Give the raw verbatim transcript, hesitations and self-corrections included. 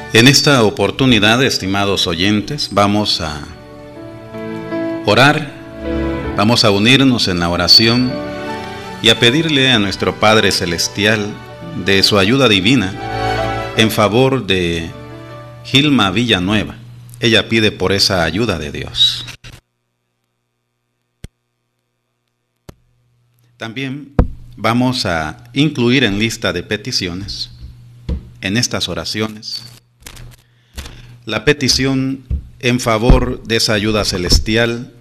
En esta oportunidad, estimados oyentes, vamos a orar, vamos a unirnos en la oración y a pedirle a nuestro Padre Celestial de su ayuda divina en favor de Gilma Villanueva. Ella pide por esa ayuda de Dios. También vamos a incluir en lista de peticiones, en estas oraciones, la petición en favor de esa ayuda celestial